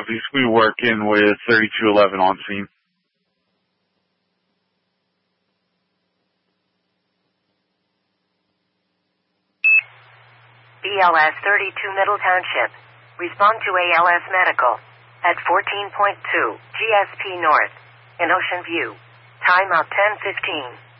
Southeast. We work in with 3211 on scene. BLS 32 Middle Township. Respond to ALS Medical at 14.2 GSP North in Ocean View. Time out 10:15.